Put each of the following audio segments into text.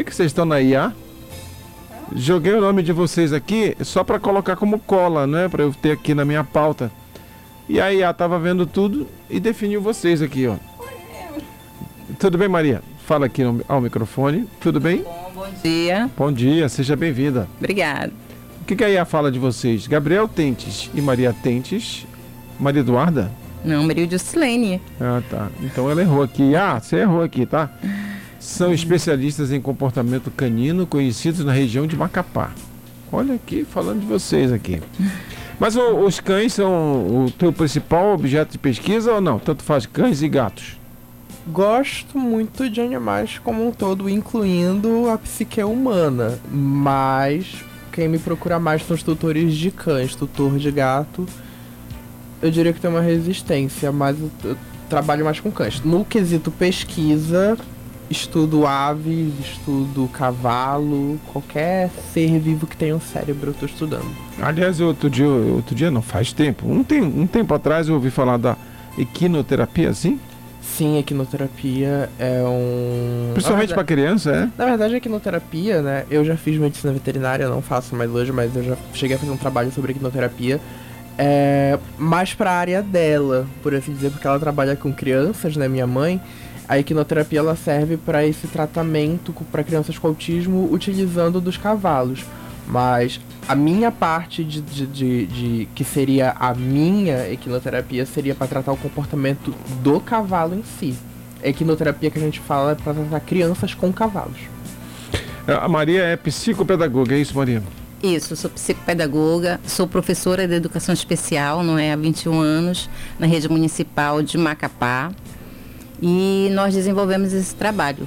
que vocês estão na IA? Joguei o nome de vocês aqui só para colocar como cola, né? Para eu ter aqui na minha pauta. E a IA tava vendo tudo e definiu vocês aqui, ó. Tudo bem, Maria? Fala aqui ao microfone. Tudo bem? Bom dia. Bom dia, seja bem-vinda. Obrigada. O que a IA fala de vocês? Gabriel Tentes e Maria Tentes. Maria Eduarda? Não, Maria Juscelene. Ah, tá. Então ela errou aqui. Ah, você errou aqui, tá? São especialistas em comportamento canino, conhecidos na região de Macapá. Olha aqui, falando de vocês aqui. Mas os cães são o teu principal objeto de pesquisa ou não? Tanto faz cães e gatos? Gosto muito de animais como um todo, incluindo a psique humana. Mas quem me procura mais são os tutores de cães. Tutor de gato, eu diria que tem uma resistência, mas eu trabalho mais com cães. No quesito pesquisa, estudo aves, estudo cavalo, qualquer ser vivo que tenha um cérebro eu estou estudando. Aliás, outro dia não, faz tempo. Um tempo atrás eu ouvi falar da equinoterapia, assim? Sim, equinoterapia é um... Principalmente para criança, é? Na verdade, a equinoterapia, né? Eu já fiz medicina veterinária, não faço mais hoje, mas eu já cheguei a fazer um trabalho sobre equinoterapia. Mais para a área dela, por assim dizer, porque ela trabalha com crianças, né? Minha mãe. A equinoterapia ela serve para esse tratamento para crianças com autismo utilizando dos cavalos. Mas a minha parte que seria a minha equinoterapia seria para tratar o comportamento do cavalo em si. A equinoterapia que a gente fala é para tratar crianças com cavalos. A Maria é psicopedagoga, é isso, Maria? Isso, sou psicopedagoga, sou professora de educação especial, não é, há 21 anos, na rede municipal de Macapá. E nós desenvolvemos esse trabalho.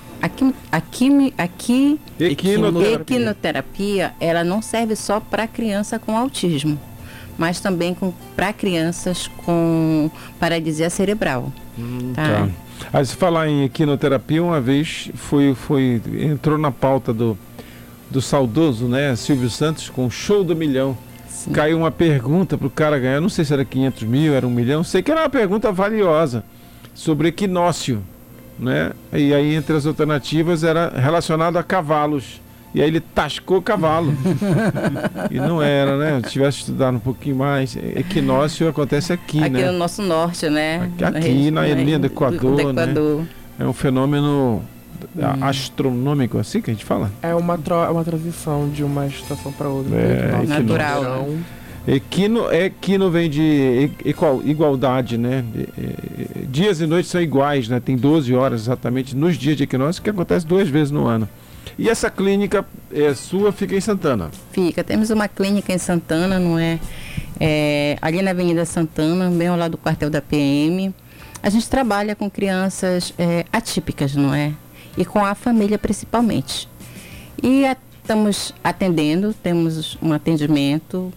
Equinoterapia, ela não serve só para criança com autismo, mas também para crianças com paralisia cerebral. Tá. Aí, se falar em equinoterapia, uma vez entrou na pauta do saudoso, né, Silvio Santos, com o Show do Milhão. Sim. Caiu uma pergunta para o cara ganhar, não sei se era 500 mil, era 1 milhão, sei que era uma pergunta valiosa, sobre equinócio, né? E aí entre as alternativas era relacionado a cavalos. E aí ele tascou cavalo. E não era, né? Se tivesse estudado um pouquinho mais. Equinócio acontece aqui, né? Aqui no nosso norte, né? Aqui na linha do Equador, do Equador. Né? É um fenômeno astronômico, assim que a gente fala? É uma transição de uma estação para outra. Natural. Equino vem de igualdade, né? Dias e noites são iguais, né? Tem 12 horas exatamente nos dias de equinócio, que acontece 2 vezes no ano. E essa clínica sua fica em Santana? Fica. Temos uma clínica em Santana, não é? Ali na Avenida Santana, bem ao lado do quartel da PM. A gente trabalha com crianças atípicas, não é? E com a família principalmente. E estamos atendendo, temos um atendimento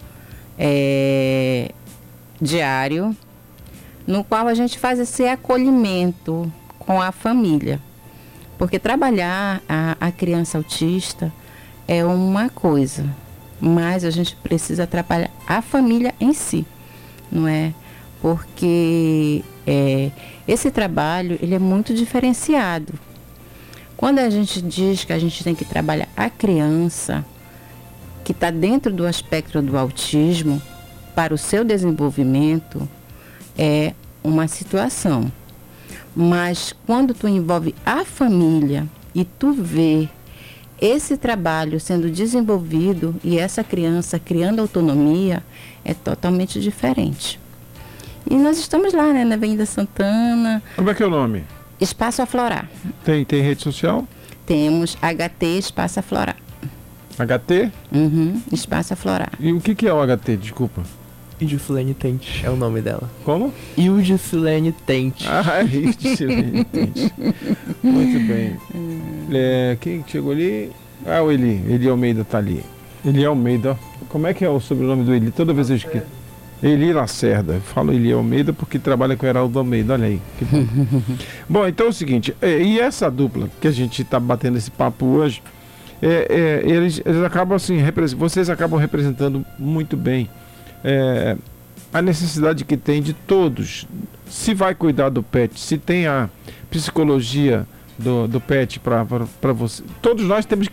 diário, no qual a gente faz esse acolhimento com a família. Porque trabalhar a criança autista é uma coisa, mas a gente precisa trabalhar a família em si, não é? Porque esse trabalho ele é muito diferenciado. Quando a gente diz que a gente tem que trabalhar a criança que está dentro do espectro do autismo para o seu desenvolvimento, é uma situação. Mas quando tu envolve a família e tu vê esse trabalho sendo desenvolvido e essa criança criando autonomia, é totalmente diferente. E nós estamos lá, né, na Avenida Santana. Como é que é o nome? Espaço Aflorar. Tem rede social? Temos HT Espaço Aflorar. HT? Espaço Aflorar. E o que é o HT? Desculpa. Ildislene Tentes é o nome dela. Como? Ildislene Tentes. Ah, Ildislene Tentes. Muito bem. Quem chegou ali? Ah, o Eli Almeida tá ali. Eli Almeida. Como é que é o sobrenome do Eli? Toda vez eu esqueço. Eli Lacerda. Eu falo Eli Almeida porque trabalha com o Heraldo Almeida. Olha aí. Que bom. Bom, então é o seguinte. E essa dupla que a gente está batendo esse papo hoje, eles acabam assim, vocês acabam representando muito bem a necessidade que tem de todos. Se vai cuidar do pet, se tem a psicologia do pet para você, todos nós temos que